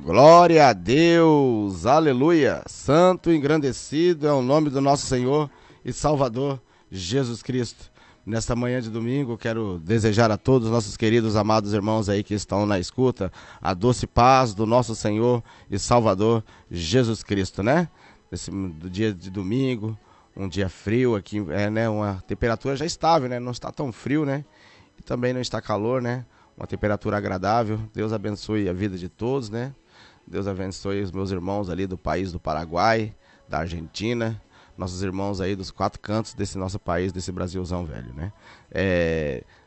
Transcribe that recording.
Glória a Deus, aleluia. Santo e engrandecido é o nome do nosso Senhor e Salvador Jesus Cristo. Nesta manhã de domingo, quero desejar a todos os nossos queridos, amados irmãos aí que estão na escuta, a doce paz do nosso Senhor e Salvador Jesus Cristo, né? Do dia de domingo, um dia frio aqui, né? Uma temperatura já estável, né? Não está tão frio, né? E também não está calor, né? Uma temperatura agradável. Deus abençoe a vida de todos, né? Deus abençoe os meus irmãos ali do país do Paraguai, da Argentina, nossos irmãos aí dos quatro cantos desse nosso país, desse Brasilzão velho, né?